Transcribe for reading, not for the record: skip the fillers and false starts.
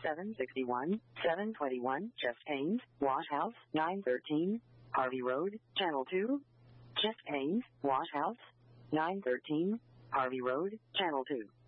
761, 721, Chest Haynes, Wash House, 913, Harvey Road, Channel 2. Chest Haynes, Wash House, 913, Harvey Road, Channel 2.